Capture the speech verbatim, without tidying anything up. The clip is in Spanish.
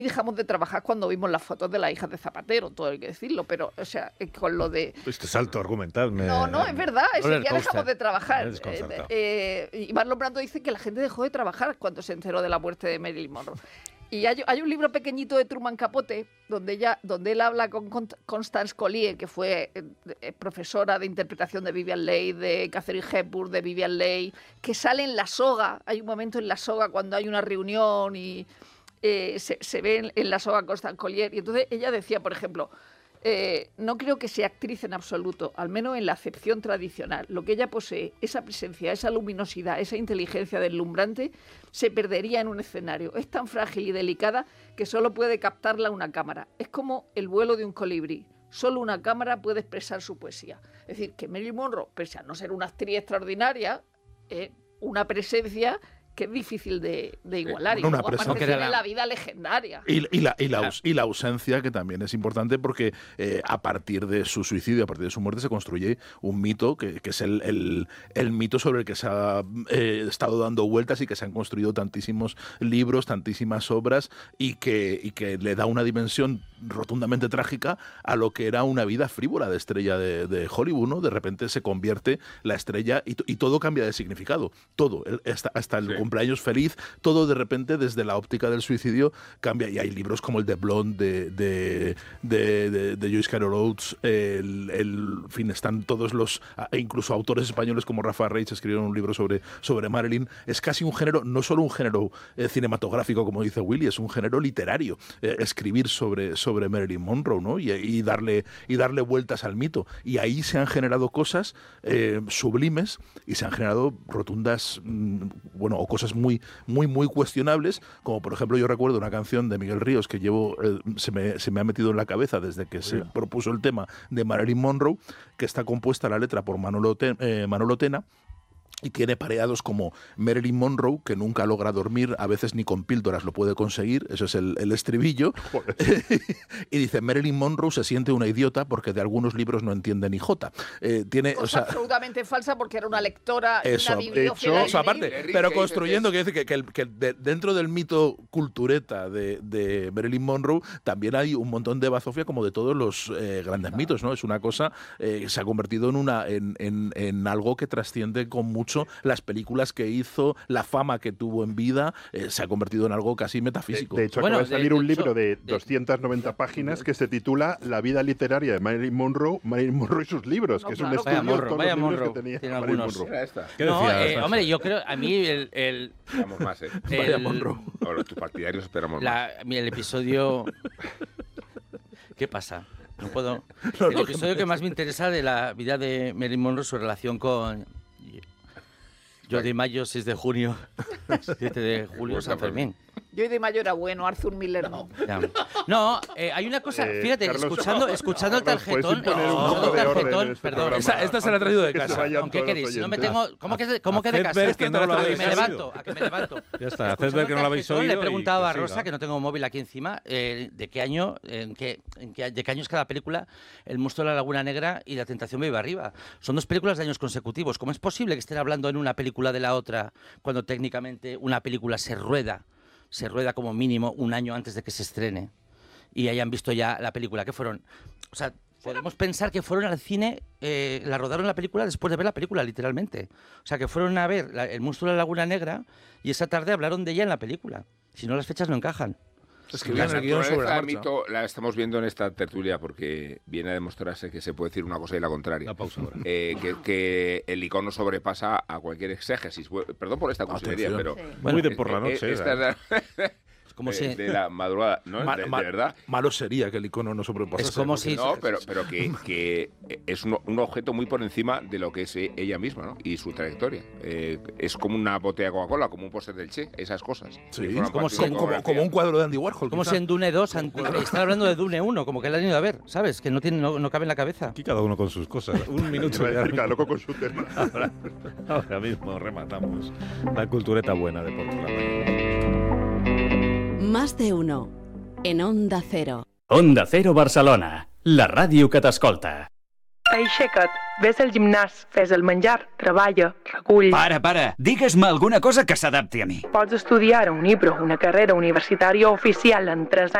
dejamos de trabajar cuando vimos las fotos de las hijas de Zapatero, todo hay que decirlo, pero, o sea, con lo de... Este salto argumental me... No, no, es verdad, es no que ya dejamos de trabajar. Eh, eh, y Marlon Brando dice que la gente dejó de trabajar cuando se enteró de la muerte de Marilyn Monroe. Y hay, hay un libro pequeñito de Truman Capote, donde, ella, donde él habla con Constance Collier, que fue eh, profesora de interpretación de Vivien Leigh, de Katharine Hepburn, de Vivien Leigh, que sale en La Soga. Hay un momento en La Soga cuando hay una reunión y... Eh, se, se ve en, en La Soga Constance Collier, y entonces ella decía, por ejemplo, eh, no creo que sea actriz en absoluto, al menos en la acepción tradicional. Lo que ella posee, esa presencia, esa luminosidad, esa inteligencia deslumbrante, se perdería en un escenario. Es tan frágil y delicada que solo puede captarla una cámara. Es como el vuelo de un colibrí. Solo una cámara puede expresar su poesía. Es decir, que Marilyn Monroe, pese a no ser una actriz extraordinaria, eh, una presencia que es difícil de, de igualar. Bueno, y una luego, aparte, presencia. tiene la vida legendaria. Y, y, la, y, la, y la ausencia, que también es importante, porque eh, a partir de su suicidio, a partir de su muerte, se construye un mito, que, que es el, el, el mito sobre el que se ha eh, estado dando vueltas y que se han construido tantísimos libros, tantísimas obras, y que, y que le da una dimensión rotundamente trágica a lo que era una vida frívola de estrella de, de Hollywood, ¿no? De repente se convierte la estrella y, y todo cambia de significado. Todo, hasta, hasta el sí. cumpleaños feliz, todo de repente desde la óptica del suicidio cambia. Y hay libros como el de Blonde, de, de, de, de, de Joyce Carol Oates, el, el en fin, están todos los, e incluso autores españoles como Rafa Reich escribieron un libro sobre, sobre Marilyn. Es casi un género, no solo un género eh, cinematográfico, como dice Willy, es un género literario, eh, escribir sobre, sobre sobre Marilyn Monroe, ¿no? Y, y, darle, y darle vueltas al mito. Y ahí se han generado cosas eh, sublimes y se han generado rotundas, mmm, bueno, o cosas muy, muy, muy cuestionables, como por ejemplo yo recuerdo una canción de Miguel Ríos que llevo, eh, se, me, se me ha metido en la cabeza desde que se yeah. propuso el tema de Marilyn Monroe, que está compuesta la letra por Manolo, Ten, eh, Manolo Tena, y tiene pareados como Marilyn Monroe, que nunca logra dormir, a veces ni con píldoras lo puede conseguir, eso es el, el estribillo. Y dice, Marilyn Monroe se siente una idiota porque de algunos libros no entiende ni jota. Eh, tiene, Cosa o sea, absolutamente falsa porque era una lectora, eso, una bibliófila. Eso, aparte, pero construyendo, que dice que, que, el, que de, dentro del mito cultureta de, de Marilyn Monroe también hay un montón de bazofia como de todos los eh, grandes mitos, ¿no? Es una cosa eh, que se ha convertido en, una, en, en, en algo que trasciende con mucho las películas que hizo, la fama que tuvo en vida, eh, se ha convertido en algo casi metafísico. De, de hecho, bueno, acaba de salir de, un de libro hecho, de de, doscientas noventa páginas que se titula La vida literaria de Marilyn Monroe, Marilyn Monroe y sus libros, no, que claro, es un estudio de todos vaya los Monroe, libros que tenía tiene Marilyn algunos. Monroe. ¿Qué no, decía, eh, hombre, yo creo, a mí el... el Esperamos más, ¿eh? El, vaya Monroe. Ahora, tus partidarios esperamos la, más. El episodio... ¿Qué pasa? No puedo... No, el no, episodio que más me interesa de la vida de Marilyn Monroe, su relación con... Yo de mayo, seis de junio, siete de julio, San Fermín. Yo de mayo era bueno, Arthur Miller no. No, eh, hay una cosa, Eh, fíjate, Carlos, escuchando, escuchando el Carlos, ¿puedes tarjetón, imponer un escuchando poco el de orden tarjetón, en este perdón. programa? Esta, esta se la ha traído de Que se casa. vayan ¿Con qué todos los queréis? Si no me oyentes. tengo, ¿cómo que, cómo que de Haced casa? ver que no lo a que habéis me oído. levanto, a que me levanto. Ya está, haced ver que no lo habéis Tarjetón, oído. Le he preguntado y a que Rosa, siga. que no tengo móvil aquí encima, eh, de qué año, en qué, en qué, de qué año es cada película, El monstruo de la Laguna Negra y La tentación vive arriba. Son dos películas de años consecutivos. ¿Cómo es posible que estén hablando en una película de la otra cuando técnicamente una película se rueda? se rueda como mínimo un año antes de que se estrene y hayan visto ya la película, que fueron, o sea, podemos pensar que fueron al cine, eh, la rodaron la película después de ver la película, literalmente. O sea, que fueron a ver la, El monstruo de la Laguna Negra y esa tarde hablaron de ella en la película. Si no, las fechas no encajan. Es que La viene el guión sobre la naturaleza del marcha. mito la estamos viendo en esta tertulia porque viene a demostrarse que se puede decir una cosa y la contraria. La pausa ahora. Eh, que, que el icono sobrepasa a cualquier exégesis. Perdón por esta cursilería, Atención. pero... Sí. Bueno, muy de por la eh, eh, noche. esta es la- Como de, si... de la madrugada, ¿no? Ma- de, ma- de verdad. Malo sería que el icono no sobrepasase. Es como ¿no? si- No, pero, pero que, que es un, un objeto muy por encima de lo que es ella misma, ¿no? Y su trayectoria. Eh, es como una botella de Coca-Cola, como un póster del Che, esas cosas. Sí, Que forman como, parte de como, la como, iconografía. como un cuadro de Andy Warhol. Como quizá. si en Dune dos, están hablando de Dune uno, como que la han ido a ver, ¿sabes? Que no, tiene, no, no cabe en la cabeza. Aquí cada uno con sus cosas. Un minuto Iba a ya. decir, cada loco con su tema. Ahora, ahora mismo rematamos la cultureta buena de por la mañana. Más de uno. En Onda Cero. Onda Cero Barcelona, la ràdio que t'escolta. Aixeca't, ves al gimnàs, fes el menjar, treballa, recull... Para, para, digues-me alguna cosa que s'adapti a mi. Pots estudiar a Unipro, una carrera universitària oficial en tres anys.